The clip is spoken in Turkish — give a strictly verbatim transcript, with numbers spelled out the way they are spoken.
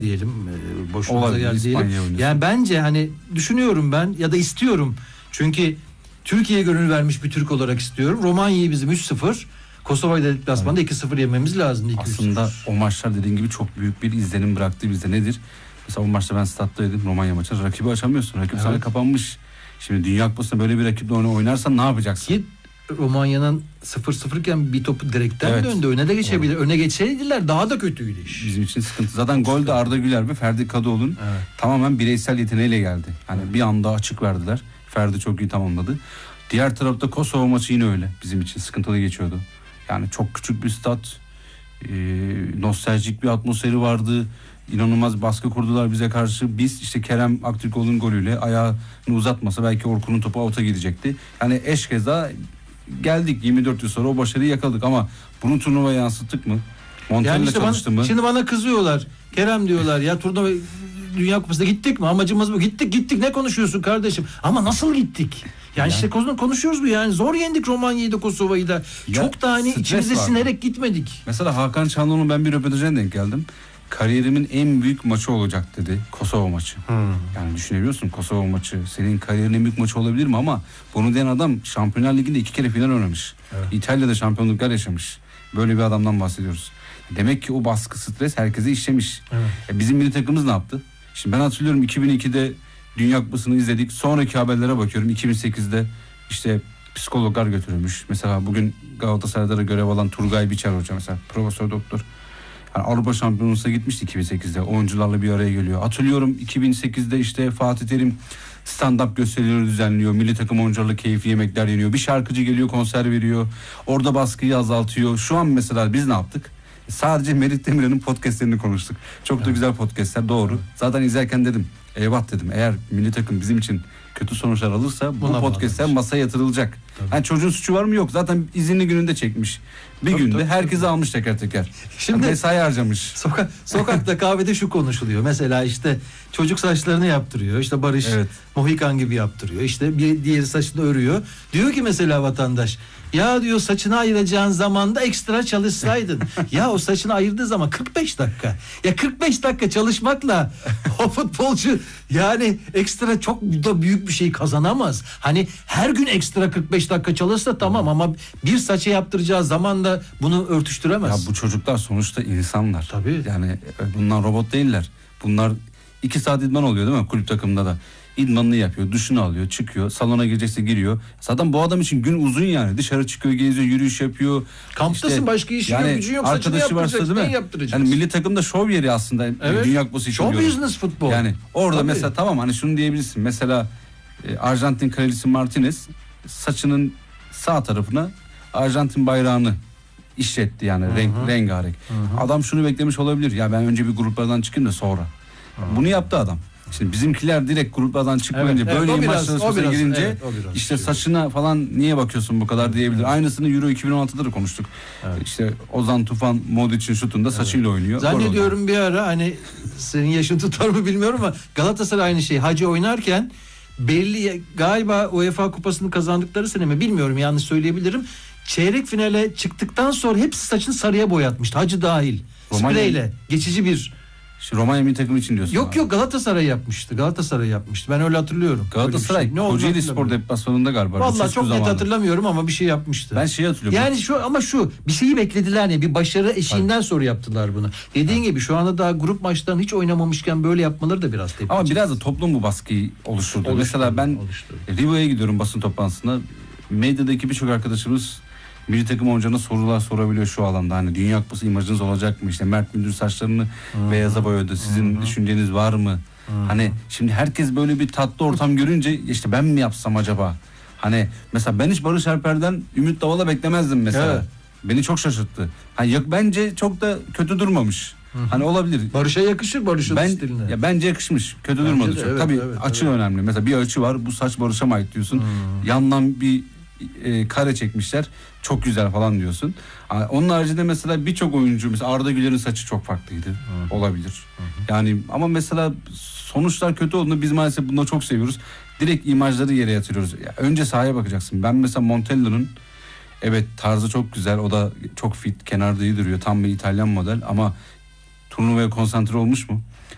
diyelim, boşluğumuza geldi diyelim. Yani bence hani düşünüyorum ben ya da istiyorum. Çünkü Türkiye'ye gönül vermiş bir Türk olarak istiyorum. Romanya'yı bizim üç sıfır, Kosova'yı da deplasmanda evet. iki sıfır yememiz lazım. Aslında o maçlar dediğin gibi çok büyük bir izlenim bıraktı bizde. Nedir? Mesela o maçta ben stat'taydım, Romanya maçı. Rakibi açamıyorsun. Rakip evet. sana kapanmış. Şimdi Dünya Kupası'nda böyle bir rakiple oynarsan ne yapacaksın? Ki Romanya'nın sıfır sıfır iken bir topu direkten evet. döndü. Öne de geçebilir. Öne geçseydiler daha da kötüydü iş. Bizim için sıkıntı. Zaten gol de Arda Güler ve Ferdi Kadıoğlu'nun evet. tamamen bireysel yeteneğiyle geldi. Hani evet. bir anda açık verdiler. Ferdi çok iyi tamamladı. Diğer tarafta Kosova maçı yine öyle. Bizim için sıkıntılı geçiyordu. Yani çok küçük bir stat. E, nostaljik bir atmosferi vardı. İnanılmaz baskı kurdular bize karşı. Biz işte Kerem Aktürkoğlu'nun golüyle ayağını uzatmasa belki Orkun'un topu out'a gidecekti. Yani eşkeza geldik yirmi dört yıl sonra o başarıyı yakaladık ama bunu turnuvaya yansıttık mı? Montella yani işte çalıştı bana, mı? Şimdi bana kızıyorlar. Kerem diyorlar ya turnuva Dünya Kupası'na gittik mi? Amacımız bu. Gittik gittik ne konuşuyorsun kardeşim? Ama nasıl gittik? Yani, yani işte konuşuyoruz bu yani. Zor yendik Romanya'yı da Kosova'yı da. Çok da hani içimize sinerek gitmedik. Mesela Hakan Çalhanoğlu'nun ben bir röportajına denk geldim. Kariyerimin en büyük maçı olacak dedi. Kosova maçı. Hmm. Yani düşünebiliyorsun Kosova maçı. Senin kariyerinin en büyük maçı olabilir mi ama bunu diyen adam Şampiyonlar Ligi'nde iki kere final oynamış. Evet. İtalya'da şampiyonluklar yaşamış. Böyle bir adamdan bahsediyoruz. Demek ki o baskı, stres herkese işlemiş. Evet. E bizim milli takımımız ne yaptı? Şimdi ben hatırlıyorum iki bin ikide Dünya Kupası'nı izledik. Sonraki haberlere bakıyorum. iki bin sekizde işte psikologlar götürülmüş. Mesela bugün Galatasaray'da görev alan Turgay Biçer Hoca mesela profesör doktor. Yani Avrupa Şampiyonası'na gitmişti iki bin sekizde. Oyuncularla bir araya geliyor. Hatırlıyorum iki bin sekizde işte Fatih Terim stand-up gösterileri düzenliyor. Milli takım oyuncularla keyifli yemekler yeniyor. Bir şarkıcı geliyor konser veriyor. Orada baskıyı azaltıyor. Şu an mesela biz ne yaptık? Sadece Merit Demirel'in podcastlerini konuştuk. Çok evet. da güzel podcastler doğru. Evet. Zaten izlerken dedim eyvah dedim eğer milli takım bizim için kötü sonuçlar alırsa bu Buna podcastler masaya yatırılacak. Tabii. Yani çocuğun suçu var mı yok. Zaten izinli gününde çekmiş. Bir tabii, günde tabii, herkesi tabii. almış teker teker. Şimdi yani mesai harcamış. Soka- sokakta kahvede şu konuşuluyor. Mesela işte çocuk saçlarını yaptırıyor. İşte Barış evet. Mohikan gibi yaptırıyor. İşte bir diğeri saçını örüyor. Diyor ki mesela vatandaş ya diyor saçını ayıracağın zamanda ekstra çalışsaydın. Ya o saçını ayırdığı zaman kırk beş dakika. Ya kırk beş dakika çalışmakla o futbolcu yani ekstra çok da büyük bir şey kazanamaz. Hani her gün ekstra kırk beş dakika çalışsa tamam ama bir saçı yaptıracağı zaman da bunu örtüştüremez. Ya bu çocuklar sonuçta insanlar. Tabii. Yani bunlar robot değiller. Bunlar iki saat idman oluyor değil mi kulüp takımında da? İdmanını yapıyor, duşunu alıyor, çıkıyor, salona girecekse giriyor. Zaten bu adam için gün uzun yani. Dışarı çıkıyor, geziyor, yürüyüş yapıyor. Kamptasın işte, başka işin yani yok, gücün yok. Saçını yaptıracaksın, ne yaptıracaksın? Yani milli takım da şov yeri aslında. Evet. Dünya Kupası için show business futbol. Yani orada tabii. Mesela tamam hani şunu diyebilirsin. Mesela e, Arjantin kraliçesi Martinez saçının sağ tarafına Arjantin bayrağını işletti yani Hı-hı. renk rengarenk. Hı-hı. Adam şunu beklemiş olabilir. Ya ben önce bir gruplardan çıkayım da sonra. Hı-hı. Bunu yaptı adam. Şimdi bizimkiler direkt gruplardan çıkmayınca evet, böyle evet, imaj çalışmasına girince evet, işte saçına falan niye bakıyorsun bu kadar diyebilir. Evet. Aynısını Euro iki bin on altıda da konuştuk. Evet. İşte Ozan Tufan Modric'in şutunda evet. saçıyla oynuyor. Zannediyorum bir ara hani senin yaşın tutar mı bilmiyorum ama Galatasaray aynı şey. Hacı oynarken belli galiba UEFA kupasını kazandıkları sene mi bilmiyorum yanlış söyleyebilirim. Çeyrek finale çıktıktan sonra hepsi saçını sarıya boyatmıştı. Hacı dahil. Spreyle geçici bir Şu Romanya milli takımı için diyorsun. Yok abi. yok Galatasaray yapmıştı. Galatasaray yapmıştı. Ben öyle hatırlıyorum. Galatasaray şey. Kocaeli Spor deplasmanında galiba. Vallahi çok net hatırlamıyorum ama bir şey yapmıştı. Ben şeyi hatırlıyorum. Yani şu ama şu bir şeyi beklediler ya bir başarı eşiğinden Hayır. sonra yaptılar bunu. Dediğin Hayır. gibi şu anda daha grup maçlarını hiç oynamamışken böyle yapmaları da biraz tepki. Ama biraz da toplum bu baskıyı oluşturdu. oluşturdu Mesela ben Rivo'ya gidiyorum basın toplantısına. Medyadaki birçok arkadaşımız milli takım oyuncularına sorular sorabiliyor şu alanda. Hani Dünya Kupası imajınız olacak mı? İşte Mert Müldür saçlarını Hı-hı. beyaza boyadı. Sizin Hı-hı. düşünceniz var mı? Hı-hı. Hani şimdi herkes böyle bir tatlı ortam görünce işte ben mi yapsam acaba? Hani mesela ben hiç Barış Alper'den Ümit Davala beklemezdim mesela. Evet. Beni çok şaşırttı. Hani yok bence çok da kötü durmamış. Hı-hı. Hani olabilir. Barış'a yakışır Barış'ın ben, stiline. Ya bence yakışmış. Kötü bence durmadı çok. Evet, Tabii evet, açı evet. önemli. Mesela bir açı var. Bu saç Barış'a mı ait diyorsun. Hı-hı. Yandan bir E, kare çekmişler. Çok güzel falan diyorsun. Onun haricinde mesela birçok oyuncu mesela Arda Güler'in saçı çok farklıydı. Hı. Olabilir. Hı hı. Yani ama mesela sonuçlar kötü olduğunda biz maalesef bunu çok seviyoruz. Direkt imajları yere yatırıyoruz. Ya önce sahaya bakacaksın. Ben mesela Montella'nın evet tarzı çok güzel. O da çok fit. Kenarda iyi duruyor. Tam bir İtalyan model ama turnuvaya konsantre olmuş mu?